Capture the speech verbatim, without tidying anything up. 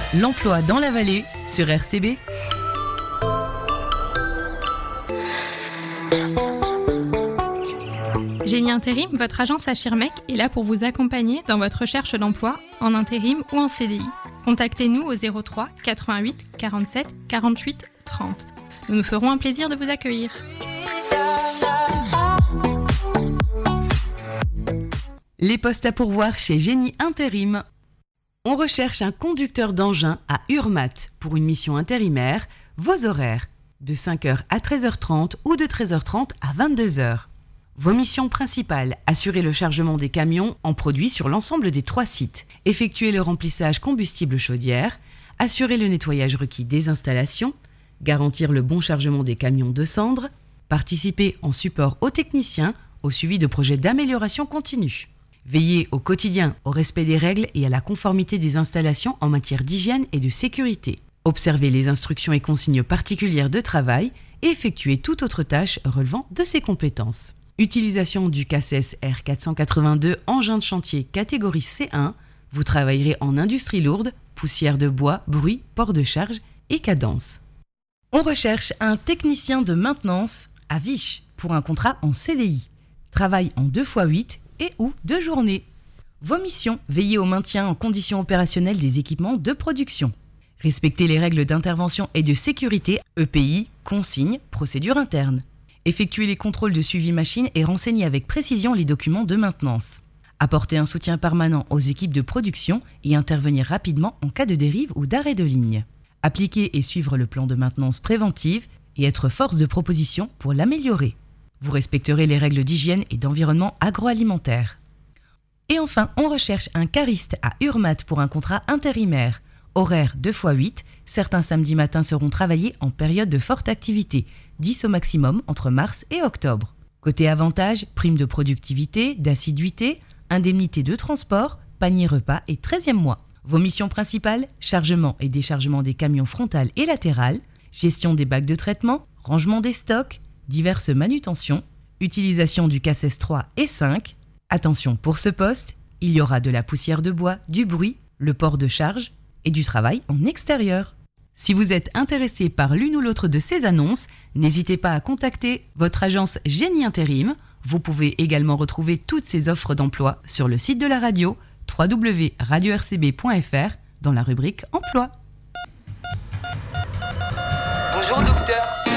L'emploi dans la vallée sur R C B. Génie Intérim, votre agence à Schirmeck est là pour vous accompagner dans votre recherche d'emploi en intérim ou en C D I. Contactez-nous au zéro trois quatre-vingt-huit quarante-sept quarante-huit trente. Nous nous ferons un plaisir de vous accueillir. Les postes à pourvoir chez Génie Intérim. On recherche un conducteur d'engin à Urmat pour une mission intérimaire. Vos horaires, de cinq heures à treize heures trente ou de treize heures trente à vingt-deux heures. Vos missions principales, assurer le chargement des camions en produits sur l'ensemble des trois sites, effectuer le remplissage combustible chaudière, assurer le nettoyage requis des installations, garantir le bon chargement des camions de cendres, participer en support aux techniciens au suivi de projets d'amélioration continue. Veiller au quotidien au respect des règles et à la conformité des installations en matière d'hygiène et de sécurité. Observer les instructions et consignes particulières de travail et effectuer toute autre tâche relevant de ses compétences. Utilisation du C A S S R quatre cent quatre-vingt-deux engin de chantier catégorie C un. Vous travaillerez en industrie lourde, poussière de bois, bruit, port de charge et cadence. On recherche un technicien de maintenance à Viche pour un contrat en C D I. Travail en deux fois huit et ou deux journées. Vos missions, veiller au maintien en conditions opérationnelles des équipements de production. Respecter les règles d'intervention et de sécurité, E P I, consignes, procédures internes. Effectuer les contrôles de suivi machine et renseigner avec précision les documents de maintenance. Apporter un soutien permanent aux équipes de production et intervenir rapidement en cas de dérive ou d'arrêt de ligne. Appliquer et suivre le plan de maintenance préventive et être force de proposition pour l'améliorer. Vous respecterez les règles d'hygiène et d'environnement agroalimentaire. Et enfin, on recherche un cariste à Urmat pour un contrat intérimaire. Horaire deux fois huit, certains samedis matins seront travaillés en période de forte activité, dix au maximum entre mars et octobre. Côté avantages, prime de productivité, d'assiduité, indemnité de transport, panier repas et treizième mois. Vos missions principales, chargement et déchargement des camions frontal et latéral, gestion des bacs de traitement, rangement des stocks, diverses manutentions, utilisation du C A S S trois et cinq. Attention pour ce poste, il y aura de la poussière de bois, du bruit, le port de charge et du travail en extérieur. Si vous êtes intéressé par l'une ou l'autre de ces annonces, n'hésitez pas à contacter votre agence Génie Intérim. Vous pouvez également retrouver toutes ces offres d'emploi sur le site de la radio w w w point radio r c b point f r dans la rubrique Emploi. Bonjour docteur,